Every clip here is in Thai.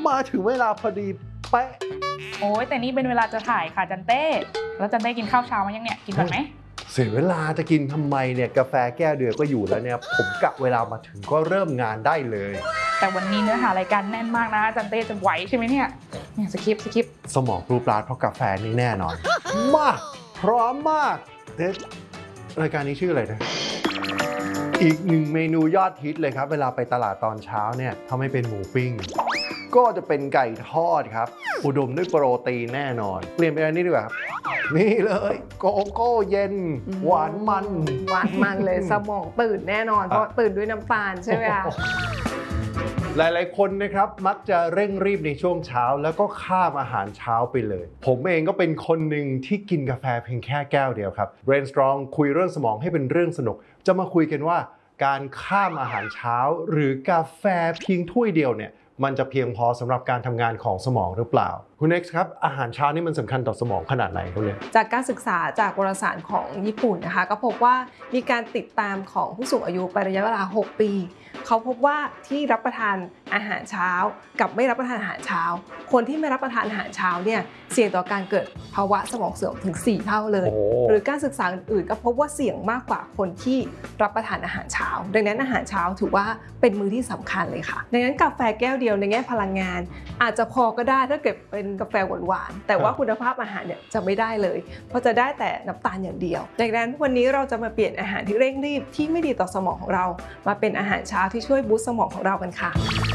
มาถึงเวลาพอดีเป๊ะโอ้ยแต่นี่เป็นเวลาจะถ่ายค่ะจันเต้แล้วจันเต้กินข้าวเช้ามายังเนี่ยกินก่อนไหมเสียเวลาจะกินทำไมเนี่ยกาแฟแก้วเดียวก็อยู่แล้วเนี่ยผมกะเวลามาถึงก็เริ่มงานได้เลยแต่วันนี้เนื้อหารายการแน่นมากนะจันเต้จะไหวใช่ไหมเนี่ยสคริปต์สมองปรูปราดเพราะกาแฟนี่แน่นอนมาพร้อมมากรายการนี้ชื่ออะไรนะอีกหนึ่งเมนูยอดฮิตเลยครับเวลาไปตลาดตอนเช้าเนี่ยถ้าไม่เป็นหมูปิ้งก็จะเป็นไก่ทอดครับอุดมด้วยโปรตีนแน่นอนเปลี่ยนไปอันนี้ดีกว่าครับนี่เลยโกโก้เย็นหวานมันเลยสมองตื่นแน่นอนเพราะตื่นด้วยน้ำตาลใช่ไหมคะหลายๆคนนะครับมักจะเร่งรีบในช่วงเช้าแล้วก็ข้ามอาหารเช้าไปเลยผมเองก็เป็นคนหนึ่งที่กินกาแฟเพียงแค่แก้วเดียวครับ Brainstorm คุยเรื่องสมองให้เป็นเรื่องสนุกจะมาคุยกันว่าการข้ามอาหารเช้าหรือกาแฟเพียงถ้วยเดียวเนี่ยมันจะเพียงพอสำหรับการทำงานของสมองหรือเปล่าคุณ X ครับอาหารเช้านี่มันสำคัญต่อสมองขนาดไหนครับเนี่ยจากการศึกษาจากวารสารของญี่ปุ่นนะคะก็พบว่ามีการติดตามของผู้สูงอายุไประยะเวลา6 ปีเขาพบว่าที่รับประทานอาหารเช้ากับไม่รับประทานอาหารเช้าคนที่ไม่รับประทานอาหารเช้าเนี่ยเสี่ยงต่อการเกิดภาวะสมองเสื่อมถึง4 เท่าเลยหรือการศึกษาอื่นๆก็พบว่าเสี่ยงมากกว่าคนที่รับประทานอาหารเช้าดังนั้นอาหารเช้าถือว่าเป็นมื้อที่สำคัญเลยค่ะดังนั้นกาแฟแก้วเดียวในแง่พลังงานอาจจะพอก็ได้ถ้าเกิดเป็นกาแฟหวานๆแต่ว่าคุณภาพอาหารเนี่ยจะไม่ได้เลยเพราะจะได้แต่น้ำตาลอย่างเดียวดังนั้นวันนี้เราจะมาเปลี่ยนอาหารที่เร่งรีบที่ไม่ดีต่อสมองของเรามาเป็นอาหารเช้าที่ช่วยบูสต์สมองของเรากันค่ะ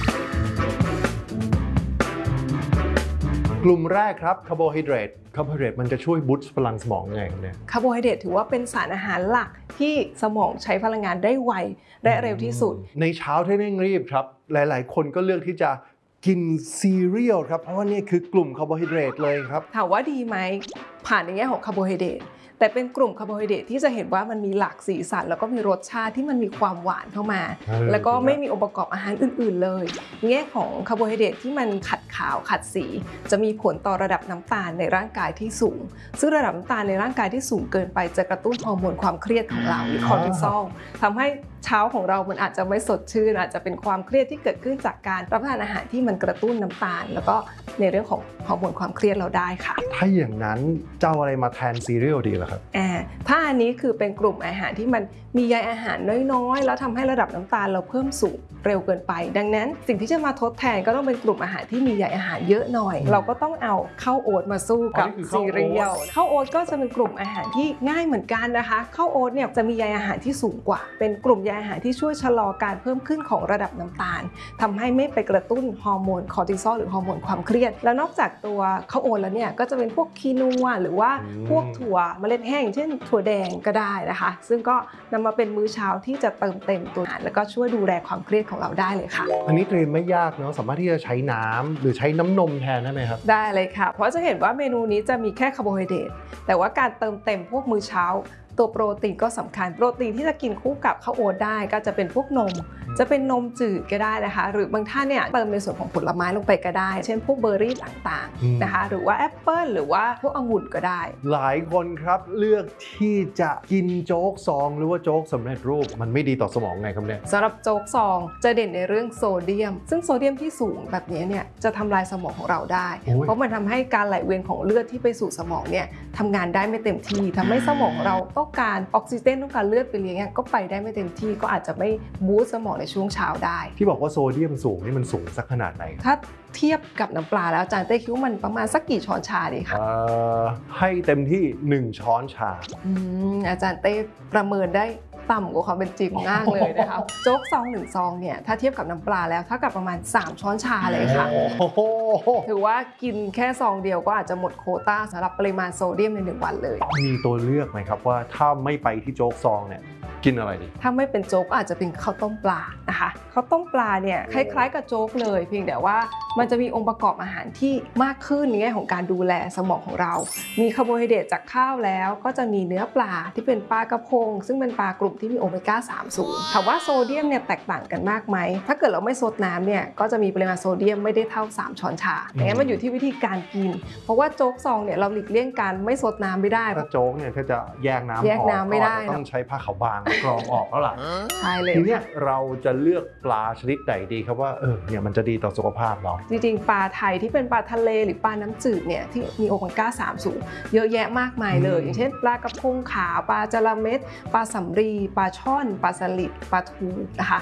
กลุ่มแรกครับคาร์โบไฮเดรตมันจะช่วยบูสต์พลังสมองไงเนี่ยคาร์โบไฮเดรตถือว่าเป็นสารอาหารหลักที่สมองใช้พลังงานได้ไวและเร็วที่สุดในเช้าที่เร่งรีบครับหลายๆคนก็เลือกที่จะกินซีเรียลครับเพราะว่านี่คือกลุ่มคาร์โบไฮเดรตเลยครับถามว่าดีไหมผ่านในแง่ของคาร์โบไฮเดรตแต่เป็นกลุ่มคาร์โบไฮเดรตที่จะเห็นว่ามันมีหลากสีสันแล้วก็มีรสชาติที่มันมีความหวานเข้ามาแล้วก็ไม่มีองค์ประกอบอาหารอื่นๆเลยแง่ของคาร์โบไฮเดรตที่มันขัดขาวขัดสีจะมีผลต่อระดับน้ำตาลในร่างกายที่สูงซึ่งระดับน้ำตาลในร่างกายที่สูงเกินไปจะกระตุ้นฮอร์โมนความเครียดของเราหรือคอร์ติซอลทำให้เช้าของเรามันอาจจะไม่สดชื่นอาจจะเป็นความเครียดที่เกิดขึ้นจากการรับประทานอาหารที่มันกระตุ้นน้ำตาลแล้วก็ในเรื่องของฮอร์โมนความเครียดเราได้ค่ะถ้าอย่างนั้นจะเอาอะไรมาแทนซีเรียลดีล่ะครับถ้าอันนี้คือเป็นกลุ่มอาหารที่มันมีใยอาหารน้อยๆแล้วทำให้ระดับน้ำตาลเราเพิ่มสูงเร็วเกินไปดังนั้นสิ่งที่จะมาทดแทนก็ต้องเป็นกลุ่มอาหารที่มีใยอาหารเยอะหน่อยเราก็ต้องเอาข้าวโอ๊ตมาสู้กับซีเรียลข้าวโอ๊ตก็จะเป็นกลุ่มอาหารที่ง่ายเหมือนกันนะคะข้าวโอ๊ตเนี่ยจะมีใยอาหารที่สูงกว่าเป็นกลุ่มใยอาหารที่ช่วยชะลอการเพิ่มขึ้นของระดับน้ำตาลทำให้ไม่ไปกระตุ้นฮอร์โมนคอร์ติซอลหรือฮอร์โมนความเครียดแล้วนอกจากตัวข้าวโอ๊ตแล้วเนี่ยก็จะเป็นพวกคีนัวหรือว่าพวกถั่วเมล็ดแห้งเช่นถั่วแดงก็ได้นะคะซึ่งก็นำมาเป็นมื้อเช้าที่จะเติมเต็มตัวแล้วก็ช่วยดูแลความเครียดของเราได้เลยค่ะอันนี้เตรียมไม่ยากเนาะสามารถที่จะใช้น้ำหรือใช้น้ำนมแทนได้ไหมครับได้เลยค่ะเพราะจะเห็นว่าเมนูนี้จะมีแค่คาร์โบไฮเดรตแต่ว่าการเติมเต็มพวกมื้อเช้าตัวโปรตีนก็สำคัญโปรตีนที่จะกินคู่กับข้าวโอ๊ตได้ก็จะเป็นพวกนมจะเป็นนมจืดก็ได้นะคะหรือบางท่านเนี่ยเติมในส่วนของผลไม้ลงไปก็ได้เช่นพวกเบอร์รี่ต่างๆนะคะหรือว่าแอปเปิ้ลหรือว่าพวกองุ่นก็ได้หลายคนครับเลือกที่จะกินโจ๊กซองหรือว่าโจ๊กสำเร็จรูปมันไม่ดีต่อสมองไงครับเนี่ยสำหรับโจ๊กซองจะเด่นในเรื่องโซเดียมซึ่งโซเดียมที่สูงแบบนี้เนี่ยจะทำลายสมองของเราได้เพราะมันทำให้การไหลเวียนของเลือดที่ไปสู่สมองเนี่ยทำงานได้ไม่เต็มที่ทำให้สมองเราต้องการออกซิเจนต้องการเลือดไปเลี้ยงก็ไปได้ไม่เต็มที่ก็อาจจะไม่บูสต์สมองในช่วงเช้าได้ที่บอกว่าโซเดียมสูงนี่มันสูงสักขนาดไหนถ้าเทียบกับน้ำปลาแล้วอาจารย์เต้คิดว่ามันประมาณสักกี่ช้อนชาดีคะให้เต็มที่1ช้อนชาอาจารย์เต้ประเมินได้ต่ำกว่าความเป็นจริงมากเลยนะคะโจ๊กซอง1ซองเนี่ยถ้าเทียบกับน้ำปลาแล้วเท่ากับประมาณ3ช้อนชาเลยค่ะถือว่ากินแค่ซองเดียวก็อาจจะหมดโควต้าสำหรับปริมาณโซเดียมใน1 วันเลยมีตัวเลือกไหมครับว่าถ้าไม่ไปที่โจ๊กซองเนี่ยกินอะไรดีถ้าไม่เป็นโจ๊กอาจจะเป็นข้าวต้มปลานะคะข้าวต้มปลาเนี่ยคล้ายๆกับโจ๊กเลยเพียงแต่ว่ามันจะมีองค์ประกอบอาหารที่มากขึ้นในแง่ของการดูแลสมองของเรามีคาร์โบไฮเดรตจากข้าวแล้วก็จะมีเนื้อปลาที่เป็นปลากระพงซึ่งเป็นปลากลุ่มที่มีโอเมก้า3สูงถามว่าโซเดียมเนี่ยแตกต่างกันมากไหมถ้าเกิดเราไม่ซดน้ำเนี่ยก็จะมีปริมาณโซเดียมไม่ได้เท่า3ช้อนชาดังนั้นมันอยู่ที่วิธีการกินเพราะว่าโจ๊กซองเนี่ยเราหลีกเลี่ยงการไม่ซดน้ำไม่ได้ถ้าโจ๊กเนี่ยถ้าจะแยกน้ำไม่ได้ต้องใช้ผ้าขาวบางกรองออกแล้วล่ะใช่เลยทีเนี้ยเราจะเลือกปลาชนิดไหนดีครับว่าเนี่ยมันจะดีต่อสุขภาพเราจริงๆปลาไทยที่เป็นปลาทะเลหรือปลาน้ำจืดเนี่ยที่มีโอเมก้า3สูงเยอะแยะมากมายเลยอย่างเช่นปลากระพงขาวปลาจระเม็ดปลาสำลีปลาช่อนปลาสลิดปลาทูนะคะ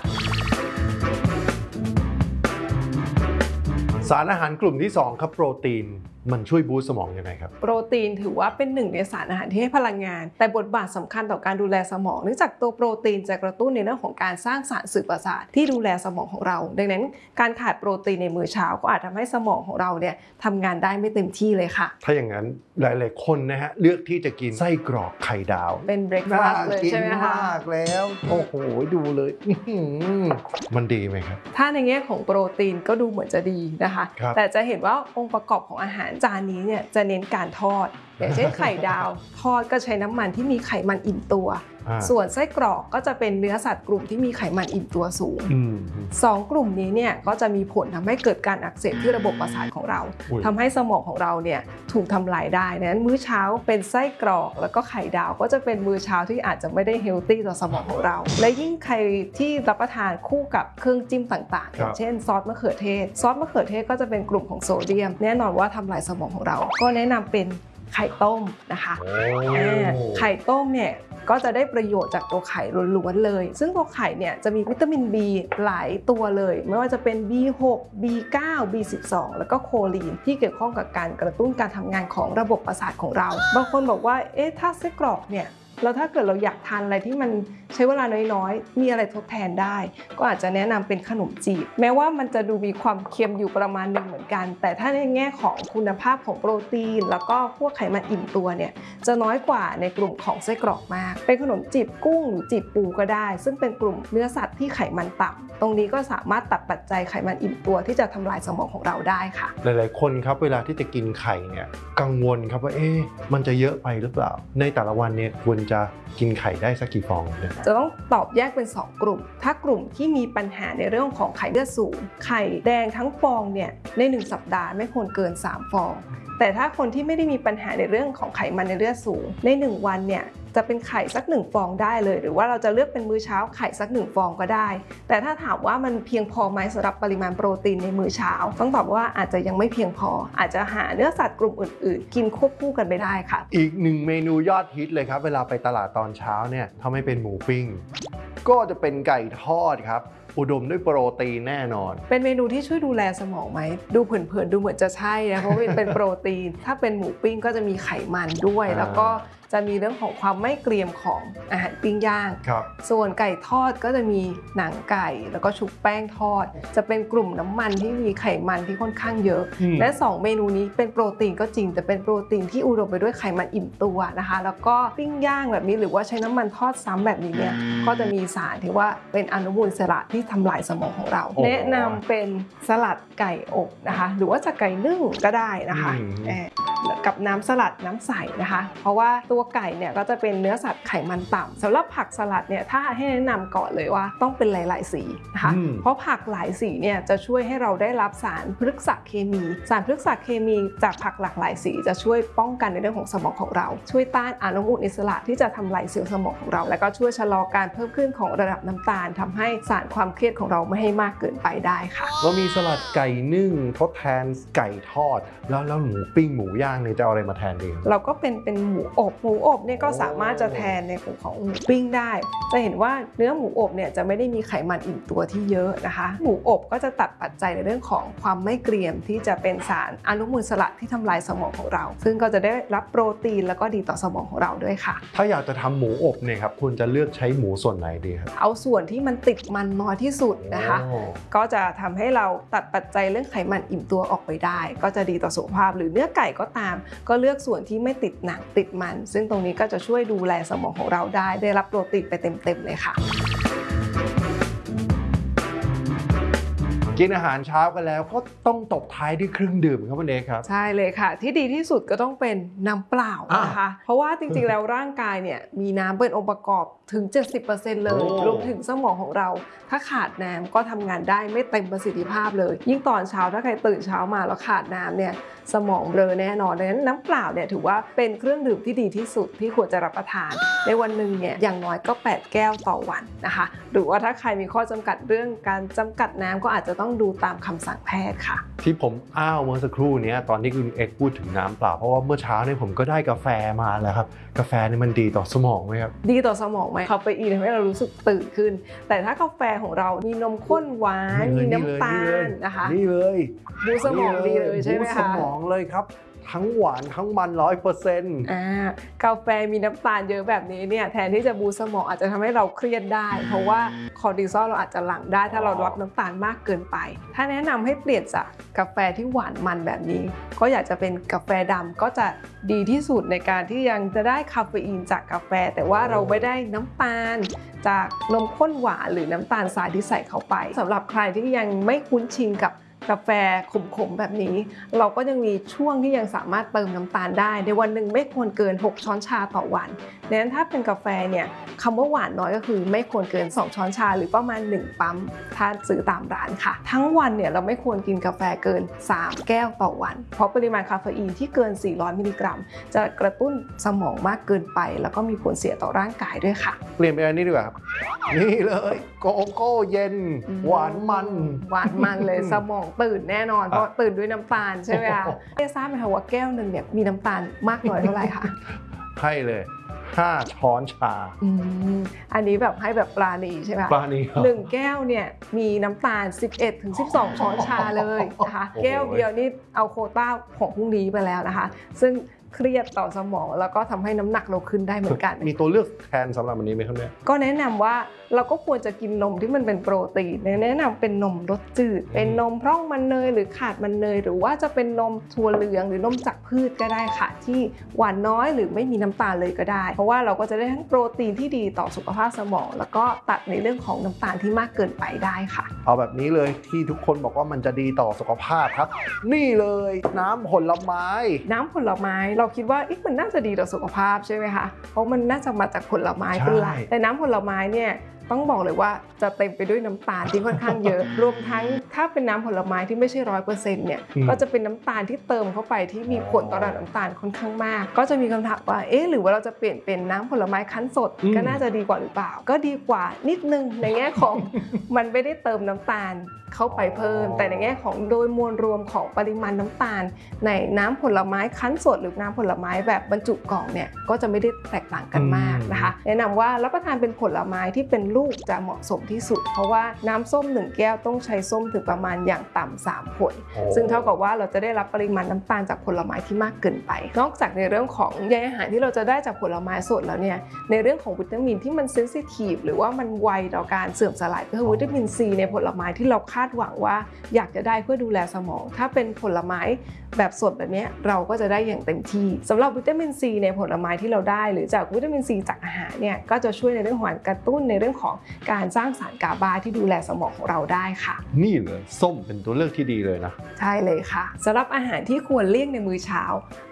สารอาหารกลุ่มที่2ครับโปรตีนมันช่วยบูสต์สมองยังไงครับโปรตีนถือว่าเป็นหนึ่งในสารอาหารที่ให้พลังงานแต่บทบาทสำคัญต่อการดูแลสมองเนื่องจากตัวโปรตีนจะกระตุ้นในเรื่องของการสร้างสารสื่อประสาทที่ดูแลสมองของเราดังนั้นการขาดโปรตีนในมื้อเช้าก็อาจทำให้สมองของเราเนี่ยทำงานได้ไม่เต็มที่เลยค่ะถ้าอย่างนั้นหลายๆคนนะฮะเลือกที่จะกินไส้กรอกไข่ดาวเป็นเบรคฟาสต์เลยใช่ไหมคะมากแล้วโอ้โหดูเลยมันดีไหมครับถ้าในแง่ของโปรตีนก็ดูเหมือนจะดีนะคะแต่จะเห็นว่าองค์ประกอบของอาหารจานนี้เนี่ยจะเน้นการทอดอย่างเช่นไข่ดาวทอดก็ใช้น้ำมันที่มีไขมันอิ่มตัวส่วนไส้กรอกก็จะเป็นเนื้อสัตว์กลุ่มที่มีไขมันอิ่มตัวสูง2 กลุ่มนี้เนี่ยก็จะมีผลทำให้เกิดการอักเสบที่ระบบประสาทของเราทำให้สมองของเราเนี่ยถูกทำลายได้นั้นมื้อเช้าเป็นไส้กรอกแล้วก็ไข่ดาวก็จะเป็นมื้อเช้าที่อาจจะไม่ได้เฮลตี้ต่อสมองของเราและยิ่งใครที่รับประทานคู่กับเครื่องจิ้มต่างๆอย่างเช่นซอสมะเขือเทศก็จะเป็นกลุ่มของโซเดียมแน่นอนว่าทำลายสมองของเราก็แนะนำเป็นไข่ต้มนะคะไข่ต้มเนี่ยก็จะได้ประโยชน์จากตัวไข่ล้วนๆเลยซึ่งตัวไข่เนี่ยจะมีวิตามิน B หลายตัวเลยไม่ว่าจะเป็น B6 B9 B12 แล้วก็โคลีนที่เกี่ยวข้องกับการกระตุ้นการทำงานของระบบประสาทของเราบางคนบอกว่าถ้าไส้กรอกเนี่ยแล้วถ้าเกิดเราอยากทานอะไรที่มันใช้เวลาน้อยๆมีอะไรทดแทนได้ก็อาจจะแนะนำเป็นขนมจีบแม้ว่ามันจะดูมีความเค็มอยู่ประมาณหนึ่งเหมือนกันแต่ถ้าในแง่ของคุณภาพของโปรตีนแล้วก็พวกไขมันอิ่มตัวเนี่ยจะน้อยกว่าในกลุ่มของไส้กรอกมากเป็นขนมจีบกุ้งหรือจีบปูก็ได้ซึ่งเป็นกลุ่มเนื้อสัตว์ที่ไขมันต่ำตรงนี้ก็สามารถตัดปัจจัยไขมันอิ่มตัวที่จะทำลายสมองของเราได้ค่ะหลายๆคนครับเวลาที่จะกินไข่เนี่ยกังวลครับว่ามันจะเยอะไปหรือเปล่าในแต่ละวันเนี่ยควรจะกินไข่ได้สักกี่ฟองเนี่ยจะต้องตอบแยกเป็น2 กลุ่มถ้ากลุ่มที่มีปัญหาในเรื่องของไข่เลือดสูงไข่แดงทั้งฟองเนี่ยใน1 สัปดาห์ไม่ควรเกิน3 ฟองแต่ถ้าคนที่ไม่ได้มีปัญหาในเรื่องของไขมันในเลือดสูงใน1 วันเนี่ยจะเป็นไข่สัก1 ฟองได้เลยหรือว่าเราจะเลือกเป็นมื้อเช้าไข่สัก1 ฟองก็ได้แต่ถ้าถามว่ามันเพียงพอไหมสำหรับปริมาณโปรตีนในมื้อเช้าต้องตอบว่าอาจจะยังไม่เพียงพออาจจะหาเนื้อสัตว์กลุ่มอื่นๆกินควบคู่กันไปได้ค่ะอีก1 เมนูยอดฮิตเลยครับเวลาไปตลาดตอนเช้าเนี่ยถ้าไม่เป็นหมูปิ้งก็จะเป็นไก่ทอดครับอุดมด้วยโปรตีนแน่นอนเป็นเมนูที่ช่วยดูแลสมองไหมดูเผินๆดูเหมือนจะใช่นะเพราะเป็นโปรตีนถ้าเป็นหมูปิ้งก็จะมีไขมันด้วยแล้วก็จะมีเรื่องของความไม่เกรียมของอาหารปิ้งย่างส่วนไก่ทอดก็จะมีหนังไก่แล้วก็ชุบแป้งทอดจะเป็นกลุ่มน้ำมันที่มีไขมันที่ค่อนข้างเยอะและ2 เมนูนี้เป็นโปรตีนก็จริงแต่เป็นโปรตีนที่อุดมไปด้วยไขมันอิ่มตัวนะคะแล้วก็ปิ้งย่างแบบนี้หรือว่าใช้น้ำมันทอดซ้ำแบบนี้เนี่ยก็จะมีสารที่ว่าเป็นอนุมูลอิสระที่ทำลายสมองของเราแนะนำเป็นสลัดไก่อบนะคะหรือว่าจะไก่นึ่งก็ได้นะคะกับน้ำสลัดน้ำใสนะคะเพราะว่าตัวไก่เนี่ยก็จะเป็นเนื้อสัตว์ไขมันต่ำสำหรับผักสลัดเนี่ยถ้าให้แนะนำก่อนเลยว่าต้องเป็นหลายๆสีนะคะเพราะผักหลายสีเนี่ยจะช่วยให้เราได้รับสารพฤกษเคมีสารพฤกษเคมีจากผักหลากหลายสีจะช่วยป้องกันในเรื่องของสมองของเราช่วยต้านอนุมูลอิสระที่จะทำลายเซลล์สมองของเราและก็ช่วยชะลอการเพิ่มขึ้นของระดับน้ำตาลทำให้สารความเครียดของเราไม่ให้มากเกินไปได้ค่ะเรามีสลัดไก่นึ่งทดแทนไก่ทอดแล้วหมูปิ้งหมูย่างเนี่ยจะเอาอะไรมาแทนดีเราก็เป็นหมูอบเนี่ยก็สามารถจะแทนในส่วนของหมูปิ้งได้จะเห็นว่าเนื้อหมูอบเนี่ยจะไม่ได้มีไขมันอิ่มตัวที่เยอะนะคะหมูอบก็จะตัดปัจจัยในเรื่องของความไม่เกรียมที่จะเป็นสารอนุมูลอิสระที่ทำลายสมองของเราซึ่งก็จะได้รับโปรตีนแล้วก็ดีต่อสมองของเราด้วยค่ะถ้าอยากจะทำหมูอบเนี่ยครับคุณจะเลือกใช้หมูส่วนไหนดีครับเอาส่วนที่มันติดมันน้อยที่สุดนะคะก็จะทำให้เราตัดปัจจัยเรื่องไขมันอิ่มตัวออกไปได้ก็จะดีต่อสุขภาพหรือเนื้อไก่ก็ตามก็เลือกส่วนที่ไม่ติดหนังติดมันซึ่งตรงนี้ก็จะช่วยดูแลสมองของเราได้รับโปรตีนไปเต็มๆเลยค่ะกินอาหารเช้ากันแล้วก็ต้องตบท้ายด้วยเครื่องดื่มครับคุณเอกครับใช่เลยค่ะที่ดีที่สุดก็ต้องเป็นน้ำเปล่านะคะเพราะว่าจริงๆแล้วร่างกายเนี่ยมีน้ำเป็นองค์ประกอบถึง 70% เลยโอ้รวมถึงสมองของเราถ้าขาดน้ำก็ทำงานได้ไม่เต็มประสิทธิภาพเลย ยิ่งตอนเช้าถ้าใครตื่นเช้ามาแล้วขาดน้ำเนี่ยสมองเบลอแน่นอนดังนั้นน้ำเปล่าเนี่ยถือว่าเป็นเครื่องดื่มที่ดีที่สุดที่ควรจะรับประทานในวันหนึ่งเนี่ยอย่างน้อยก็8แก้วต่อวันนะคะหรือว่าถ้าใครมีข้อจำกัดเรื่องการจำกัดน้ำก็อาจจะต้องดูตามคำสั่งแพทย์ค่ะที่ผมอ้าวเมื่อสักครู่นี้ตอนที่คุณเอ็กพูดถึงน้ำเปล่าเพราะว่าเมื่อเช้าเนี่ยผมก็ได้กาแฟมาแล้วครับกาแฟนี่มันดีต่อสมองไหมครับดีต่อสมองไหมคาเฟอีนทำให้เรารู้สึกตื่นขึ้น แต่ถ้ากาแฟของเรามีนมข้นหวานมีน้ำตาลนะคะนี่เลยบูสต์สมองดีเลยใช่ไหมบูสต์คะสมองเลยครับทั้งหวานทั้งมัน 100% กาแฟมีน้ำตาลเยอะแบบนี้เนี่ยแทนที่จะบูสต์สมองอาจจะทำให้เราเครียดได้ เพราะว่าคอร์ติซอลเราอาจจะหลั่งได้ถ้าเรารับน้ำตาลมากเกินไป ถ้าแนะนำให้เปลี่ยนจากกาแฟที่หวานมันแบบนี้ ก็อยากจะเป็นกาแฟดำก็จะดีที่สุดในการที่ยังจะได้คาเฟอีนจากกาแฟ แต่ว่าเราไม่ได้น้ำตาลจากนมข้นหวานหรือน้ำตาลทรายที่ใส่เข้าไปสำหรับใครที่ยังไม่คุ้นชินกับกาแฟขมๆแบบนี้เราก็ยังมีช่วงที่ยังสามารถเติมน้ำตาลได้ในวันหนึ่งไม่ควรเกิน6ช้อนชาต่อวันดังนั้นถ้าเป็นกาแฟเนี่ยคำว่าหวานน้อยก็คือไม่ควรเกิน2ช้อนชาหรือประมาณ1ปั๊มถ้าซื้อตามร้านค่ะทั้งวันเนี่ยเราไม่ควรกินกาแฟเกิน3แก้วต่อวันเพราะปริมาณคาเฟอีนที่เกิน400มิลลิกรัมจะกระตุ้นสมองมากเกินไปแล้วก็มีผลเสียต่อร่างกายด้วยค่ะเปลี่ยนไปอันนี้ดีกว่าครับนี่เลยโกโก้เย็นหวานมันหวานมันเลยสมองตื่นแน่นอนเพราะตื่นด้วยน้ำตาลใช่ไหมคะทราบไหมคะว่าแก้วหนึ่งเนี่ยมีน้ำตาลมากน้อยเท่าไหร่คะให้เลย5ช้อนชาอันนี้แบบให้แบบปราณีใช่ไหมปลานี้ครับหนึ่งแก้วเนี่ยมีน้ำตาล 11-12 ช้อนชาเลยนะคะโอ้โหแก้วเดียวนี่เอาโควต้าของพรุ่งนี้ไปแล้วนะคะ ซึ่งเครียดต่อสมองแล้วก็ทำให้น้ำหนักเราขึ้นได้เหมือนกันมีตัวเลือกแทนสำหรับอันนี้ไหมครับเนี่ยก็แนะนำว่าเราก็ควรจะกินนมที่มันเป็นโปรตีนแนะนำเป็นนมรสจืดเป็นนมพร่องมันเนยหรือขาดมันเนยหรือว่าจะเป็นนมถั่วเหลืองหรือนมจากพืชก็ได้ค่ะที่หวานน้อยหรือไม่มีน้ำตาลเลยก็ได้เพราะว่าเราก็จะได้ทั้งโปรตีนที่ดีต่อสุขภาพสมองแล้วก็ตัดในเรื่องของน้ำตาลที่มากเกินไปได้ค่ะเอาแบบนี้เลยที่ทุกคนบอกว่ามันจะดีต่อสุขภาพครับ นี่เลยน้ำผลไม้น้ำผลไม้เราคิดว่ามันน่าจะดีต่อสุขภาพใช่ไหมคะเพราะมันน่าจะมาจากผลไม้เป็นหลักใช่แต่น้ำผลไม้เนี่ยต้องบอกเลยว่าจะเต็มไปด้วยน้ำตาลที่ค่อนข้างเยอะ รวมทั้งถ้าเป็นน้ำผลไม้ที่ไม่ใช่100%เนี่ยก็จะเป็นน้ำตาลที่เติมเข้าไปที่มีผลต่อระดับน้ำตาลค่อนข้างมาก ก็จะมีคำถามว่าหรือว่าเราจะเปลี่ยนเป็นน้ำผลไม้คั้นสดก็น่าจะดีกว่าหรือเปล่า ก็ดีกว่านิดนึงในแง่ของ มันไม่ได้เติมน้ำตาลเข้าไปเพิ่ม แต่ในแง่ของโดยมวลรวมของปริมาณน้ำตาล ในน้ำผลไม้คั้นสดหรือน้ำผลไม้แบบบรรจุกล่องเนี่ยก็จะไม่ได้แตกต่างกันมากนะคะแนะนำว่ารับประทานเป็นผลไม้ที่เป็นลูกจะเหมาะสมที่สุด เพราะว่าน้ำส้ม1แก้วต้องใช้ส้มถึงประมาณอย่างต่ำ3ผล ซึ่งเท่ากับว่าเราจะได้รับปริมาณน้ำตาลจากผลไม้ที่มากเกินไป นอกจากในเรื่องของใยอาหารที่เราจะได้จากผลไม้สดแล้วเนี่ยในเรื่องของวิตามินที่มันเซนซิทีฟหรือว่ามันไวต่อการเสื่อมสลายก็คือวิตามินซีในผลไม้ที่เราคาดหวังว่าอยากจะได้เพื่อดูแลสมอง ถ้าเป็นผลไม้แบบสดแบบนี้เราก็จะได้อย่างเต็มที่สำหรับวิตามินซีในผลไม้ที่เราได้หรือจากวิตามินซีจากอาหารเนี่ยก็จะช่วยในเรื่องของการกระตุ้นในเรื่องของการสร้างสารกาบาที่ดูแลสมองของเราได้ค่ะนี่เลยส้มเป็นตัวเลือกที่ดีเลยนะใช่เลยค่ะสำหรับอาหารที่ควรเลี่ยงในมื้อเช้า